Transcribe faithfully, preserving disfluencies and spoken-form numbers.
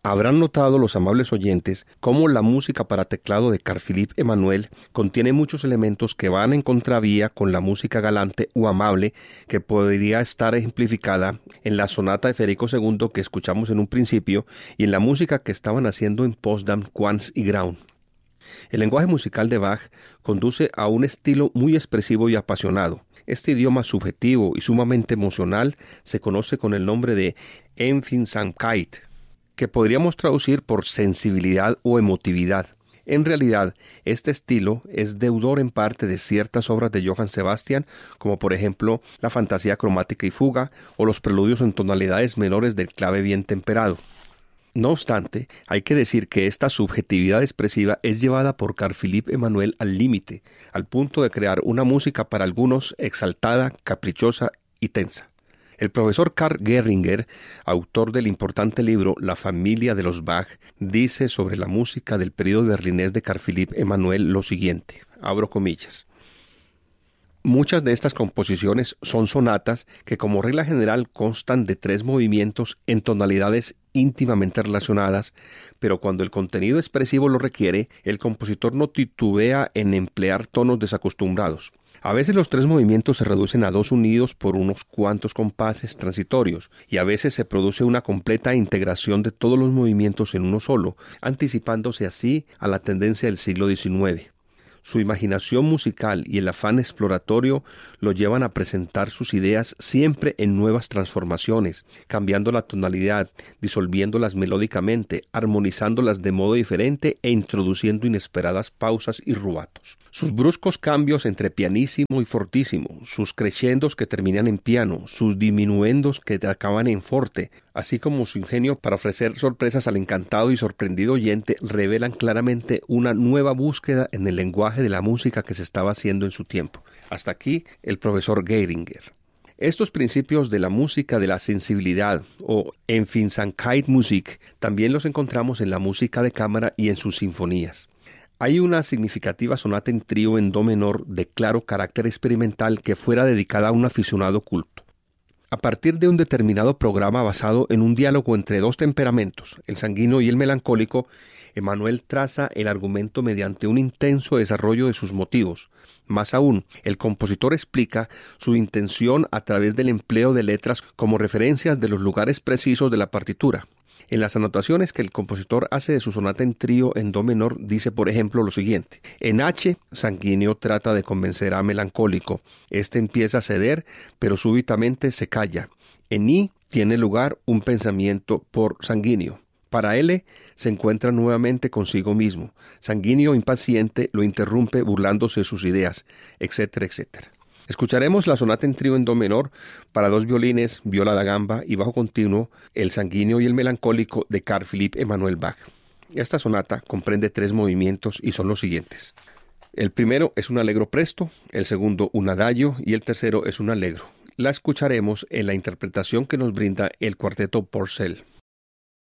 Habrán notado los amables oyentes cómo la música para teclado de Carl Philipp Emanuel contiene muchos elementos que van en contravía con la música galante o amable que podría estar ejemplificada en la sonata de Federico segundo que escuchamos en un principio y en la música que estaban haciendo en Potsdam, Quantz y Graun. El lenguaje musical de Bach conduce a un estilo muy expresivo y apasionado. Este idioma subjetivo y sumamente emocional se conoce con el nombre de Empfindsamkeit, que podríamos traducir por sensibilidad o emotividad. En realidad, este estilo es deudor en parte de ciertas obras de Johann Sebastian, como por ejemplo la Fantasía cromática y fuga o los preludios en tonalidades menores del clave bien temperado. No obstante, hay que decir que esta subjetividad expresiva es llevada por Carl Philipp Emanuel al límite, al punto de crear una música para algunos exaltada, caprichosa y tensa. El profesor Karl Gehringer, autor del importante libro La familia de los Bach, dice sobre la música del período berlinés de Carl Philipp Emanuel lo siguiente, abro comillas. Muchas de estas composiciones son sonatas que como regla general constan de tres movimientos en tonalidades íntimamente relacionadas, pero cuando el contenido expresivo lo requiere, el compositor no titubea en emplear tonos desacostumbrados. A veces los tres movimientos se reducen a dos unidos por unos cuantos compases transitorios, y a veces se produce una completa integración de todos los movimientos en uno solo, anticipándose así a la tendencia del siglo diecinueve. Su imaginación musical y el afán exploratorio lo llevan a presentar sus ideas siempre en nuevas transformaciones, cambiando la tonalidad, disolviéndolas melódicamente, armonizándolas de modo diferente e introduciendo inesperadas pausas y rubatos. Sus bruscos cambios entre pianísimo y fortísimo, sus crescendos que terminan en piano, sus diminuendos que acaban en forte, así como su ingenio para ofrecer sorpresas al encantado y sorprendido oyente, revelan claramente una nueva búsqueda en el lenguaje de la música que se estaba haciendo en su tiempo. Hasta aquí el profesor Gehringer. Estos principios de la música de la sensibilidad o Empfindsamkeitsmusik también los encontramos en la música de cámara y en sus sinfonías. Hay una significativa sonata en trío en do menor de claro carácter experimental que fuera dedicada a un aficionado culto. A partir de un determinado programa basado en un diálogo entre dos temperamentos, el sanguíneo y el melancólico, Emanuel traza el argumento mediante un intenso desarrollo de sus motivos. Más aún, el compositor explica su intención a través del empleo de letras como referencias de los lugares precisos de la partitura. En las anotaciones que el compositor hace de su sonata en trío en do menor dice, por ejemplo, lo siguiente. En H, sanguíneo trata de convencer a melancólico. Este empieza a ceder, pero súbitamente se calla. En I tiene lugar un pensamiento por sanguíneo. Para L se encuentra nuevamente consigo mismo. Sanguíneo impaciente lo interrumpe burlándose de sus ideas, etcétera, etcétera. Escucharemos la sonata en trío en do menor para dos violines, viola da gamba y bajo continuo, el sanguíneo y el melancólico de Carl Philipp Emanuel Bach. Esta sonata comprende tres movimientos y son los siguientes. El primero es un allegro presto, el segundo un adagio y el tercero es un allegro. La escucharemos en la interpretación que nos brinda el cuarteto Porcel.